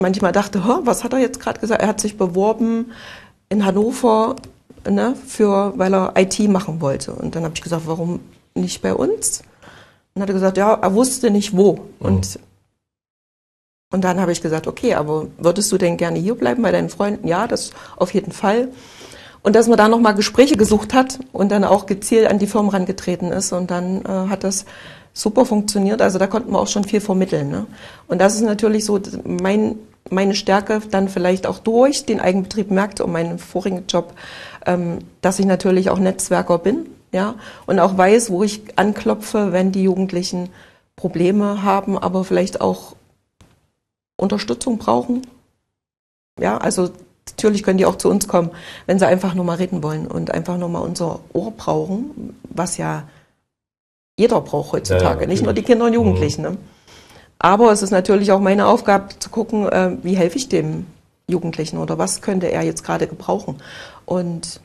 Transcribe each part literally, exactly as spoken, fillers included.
manchmal dachte, was hat er jetzt gerade gesagt? Er hat sich beworben in Hannover, ne, für, weil er I T machen wollte. Und dann habe ich gesagt, warum nicht bei uns? Und hat er gesagt, ja, er wusste nicht wo. Mhm. Und, und dann habe ich gesagt, okay, aber würdest du denn gerne hier bleiben bei deinen Freunden? Ja, das auf jeden Fall. Und dass man da nochmal Gespräche gesucht hat und dann auch gezielt an die Firmen rangetreten ist. Und dann äh, hat das super funktioniert. Also da konnten wir auch schon viel vermitteln. Ne? Und das ist natürlich so mein, meine Stärke dann vielleicht auch durch den Eigenbetrieb Märkte und meinen vorigen Job, ähm, dass ich natürlich auch Netzwerker bin, ja, und auch weiß, wo ich anklopfe, wenn die Jugendlichen Probleme haben, aber vielleicht auch Unterstützung brauchen. Ja, also natürlich können die auch zu uns kommen, wenn sie einfach nur mal reden wollen und einfach nur mal unser Ohr brauchen, was ja jeder braucht heutzutage, ja, ja, nicht nur die Kinder und Jugendlichen. Ne? Aber es ist natürlich auch meine Aufgabe zu gucken, äh, wie helfe ich dem Jugendlichen oder was könnte er jetzt gerade gebrauchen. Und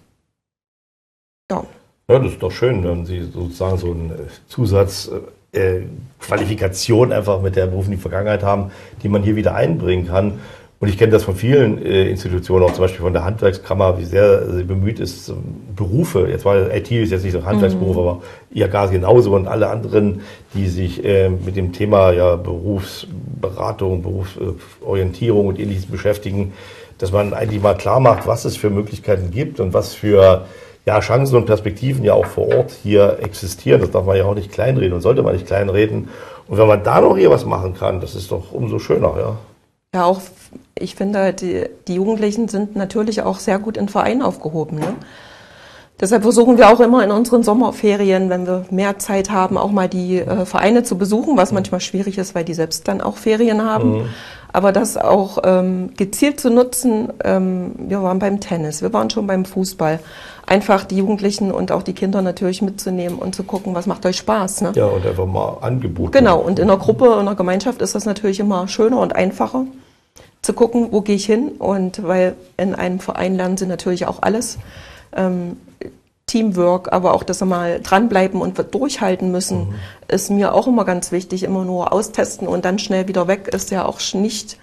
ja. Ja, das ist doch schön, wenn Sie sozusagen so eine Zusatzqualifikation äh, einfach mit der beruflichen Vergangenheit haben, die man hier wieder einbringen kann. Und ich kenne das von vielen äh, Institutionen, auch zum Beispiel von der Handwerkskammer, wie sehr sie bemüht ist, Berufe, jetzt war I T ist jetzt nicht so ein Handwerksberuf, mhm. aber I H K genauso und alle anderen, die sich äh, mit dem Thema ja, Berufsberatung, Berufsorientierung und Ähnliches beschäftigen, dass man eigentlich mal klar macht, was es für Möglichkeiten gibt und was für ja, Chancen und Perspektiven ja auch vor Ort hier existieren. Das darf man ja auch nicht kleinreden und sollte man nicht kleinreden. Und wenn man da noch hier was machen kann, das ist doch umso schöner, ja. Ja, auch, ich finde, die, die Jugendlichen sind natürlich auch sehr gut in Vereinen aufgehoben. Ne? Deshalb versuchen wir auch immer in unseren Sommerferien, wenn wir mehr Zeit haben, auch mal die äh, Vereine zu besuchen, was manchmal schwierig ist, weil die selbst dann auch Ferien haben. Mhm. Aber das auch ähm, gezielt zu nutzen, ähm, wir waren beim Tennis, wir waren schon beim Fußball, einfach die Jugendlichen und auch die Kinder natürlich mitzunehmen und zu gucken, was macht euch Spaß. Ne? Ja, und einfach mal Angebote. Genau, und in der Gruppe, in der Gemeinschaft ist das natürlich immer schöner und einfacher, zu gucken, wo gehe ich hin. Und weil in einem Verein lernen sie natürlich auch alles. Ähm, Teamwork, aber auch, dass sie mal dranbleiben und durchhalten müssen, mhm. ist mir auch immer ganz wichtig. Immer nur austesten und dann schnell wieder weg ist ja auch nicht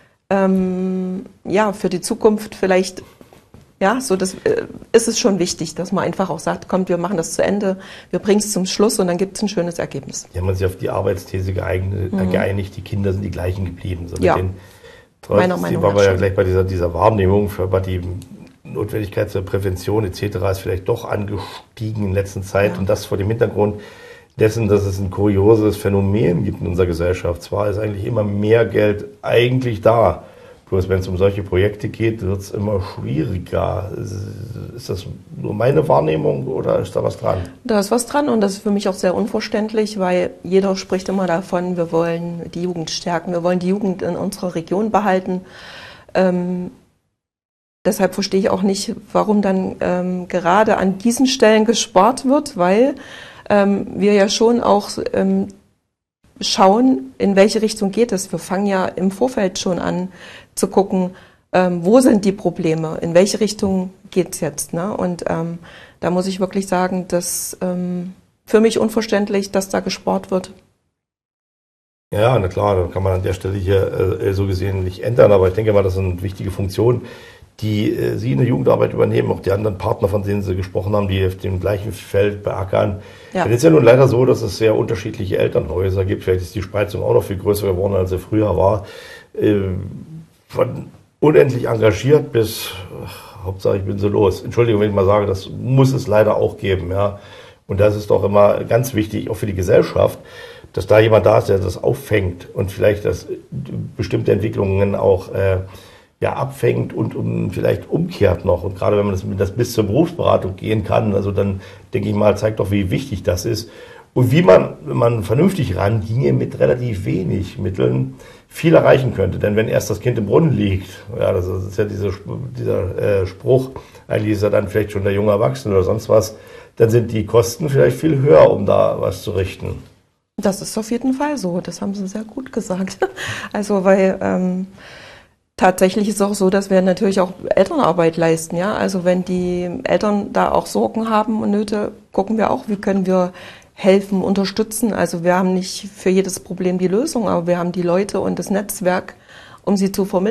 ähm, ja, für die Zukunft vielleicht, ja, so das äh, ist es schon wichtig, dass man einfach auch sagt, kommt, wir machen das zu Ende, wir bringen es zum Schluss und dann gibt es ein schönes Ergebnis. Die haben sich auf die Arbeitsthese geeinigt, mhm. geeinigt, die Kinder sind die gleichen geblieben. So ja, mit den, meiner Meinung nach. Waren wir ja gleich bei dieser, dieser Wahrnehmung, für die Notwendigkeit zur Prävention et cetera ist vielleicht doch angestiegen in letzter Zeit. Ja. Und das vor dem Hintergrund dessen, dass es ein kurioses Phänomen gibt in unserer Gesellschaft. Zwar ist eigentlich immer mehr Geld eigentlich da, bloß wenn es um solche Projekte geht, wird es immer schwieriger. Ist das nur meine Wahrnehmung oder ist da was dran? Da ist was dran und das ist für mich auch sehr unverständlich, weil jeder spricht immer davon, wir wollen die Jugend stärken, wir wollen die Jugend in unserer Region behalten. Ähm, Deshalb verstehe ich auch nicht, warum dann ähm, gerade an diesen Stellen gespart wird, weil ähm, wir ja schon auch ähm, schauen, in welche Richtung geht es. Wir fangen ja im Vorfeld schon an zu gucken, ähm, wo sind die Probleme, in welche Richtung geht's jetzt. Ne? Und ähm, da muss ich wirklich sagen, dass ähm, für mich unverständlich, dass da gespart wird. Ja, na klar, da kann man an der Stelle hier äh, so gesehen nicht ändern, aber ich denke mal, das ist eine wichtige Funktion, die äh, Sie in der Jugendarbeit übernehmen, auch die anderen Partner, von denen Sie gesprochen haben, die auf dem gleichen Feld beackern. Ja. Es ist ja nun leider so, dass es sehr unterschiedliche Elternhäuser gibt. Vielleicht ist die Spreizung auch noch viel größer geworden, als sie früher war. Äh, von unendlich engagiert bis, ach, Hauptsache ich bin so los. Entschuldigung, wenn ich mal sage, das muss es leider auch geben. Ja. Und das ist doch immer ganz wichtig, auch für die Gesellschaft, dass da jemand da ist, der das auffängt und vielleicht das bestimmte Entwicklungen auch äh, ja, abfängt und um, vielleicht umkehrt noch. Und gerade wenn man das, das bis zur Berufsberatung gehen kann, also dann denke ich mal, zeigt doch, wie wichtig das ist. Und wie man, wenn man vernünftig ranginge, mit relativ wenig Mitteln viel erreichen könnte. Denn wenn erst das Kind im Brunnen liegt, ja, das ist ja dieser, dieser äh, Spruch, eigentlich ist er dann vielleicht schon der junge Erwachsene oder sonst was, dann sind die Kosten vielleicht viel höher, um da was zu richten. Das ist auf jeden Fall so. Das haben Sie sehr gut gesagt. Also, weil ähm, tatsächlich ist es auch so, dass wir natürlich auch Elternarbeit leisten. Ja, also wenn die Eltern da auch Sorgen haben und Nöte, gucken wir auch, wie können wir helfen, unterstützen. Also wir haben nicht für jedes Problem die Lösung, aber wir haben die Leute und das Netzwerk, um sie zu vermitteln.